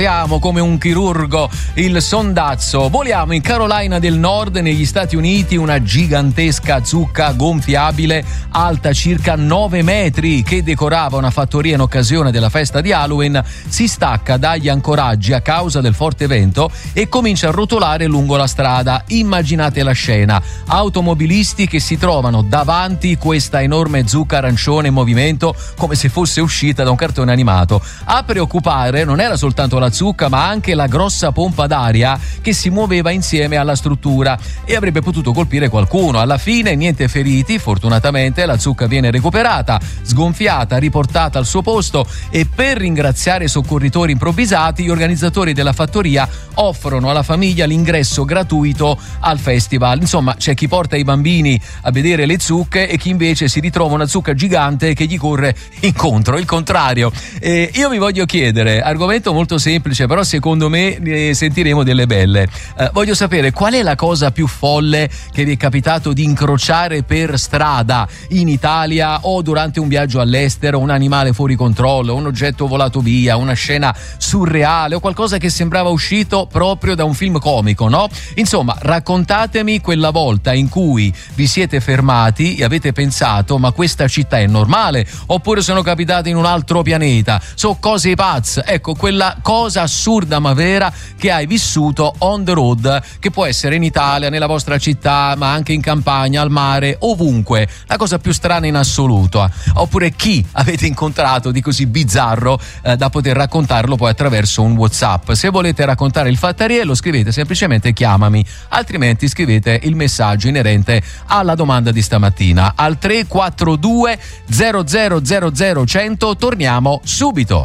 Come un chirurgo il sondazzo. Voliamo in Carolina del Nord, negli Stati Uniti. Una gigantesca zucca gonfiabile alta circa 9 metri che decorava una fattoria in occasione della festa di Halloween si stacca dagli ancoraggi a causa del forte vento e comincia a rotolare lungo la strada. Immaginate la scena: automobilisti che si trovano davanti questa enorme zucca arancione in movimento come se fosse uscita da un cartone animato. A preoccupare non era soltanto la zucca, ma anche la grossa pompa d'aria che si muoveva insieme alla struttura e avrebbe potuto colpire qualcuno. Alla fine niente feriti, fortunatamente. La zucca viene recuperata, sgonfiata, riportata al suo posto e per ringraziare i soccorritori improvvisati gli organizzatori della fattoria offrono alla famiglia l'ingresso gratuito al festival. Insomma, c'è chi porta i bambini a vedere le zucche e chi invece si ritrova una zucca gigante che gli corre incontro, il contrario. Io mi voglio chiedere, argomento molto semplice, però secondo me ne sentiremo delle belle. Voglio sapere qual è la cosa più folle che vi è capitato di incrociare per strada in Italia o durante un viaggio all'estero, un animale fuori controllo, un oggetto volato via, una scena surreale o qualcosa che sembrava uscito proprio da un film comico, no? Insomma, raccontatemi quella volta in cui vi siete fermati e avete pensato: ma questa città è normale? Oppure sono capitati in un altro pianeta? So cose pazze. Ecco, quella cosa assurda ma vera che hai vissuto on the road, che può essere in Italia, nella vostra città, ma anche in campagna, al mare, ovunque. La cosa più strana in assoluto. Oppure chi avete incontrato di così bizzarro da poter raccontarlo poi attraverso un WhatsApp. Se volete raccontare il fattariello scrivete semplicemente chiamami, altrimenti scrivete il messaggio inerente alla domanda di stamattina al 342 0000 100. Torniamo subito.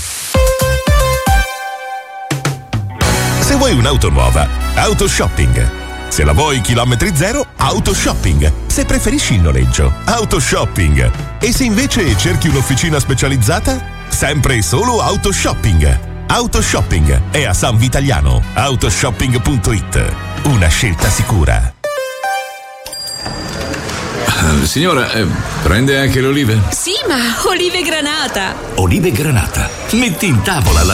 Se vuoi un'auto nuova, Autoshopping. Se la vuoi chilometri zero, Autoshopping. Se preferisci il noleggio, Autoshopping. E se invece cerchi un'officina specializzata, sempre e solo Autoshopping. Autoshopping è a San Vitaliano. Autoshopping.it. Una scelta sicura. Signora, prende anche le olive? Sì, ma olive granata. Olive Granata. Metti in tavola la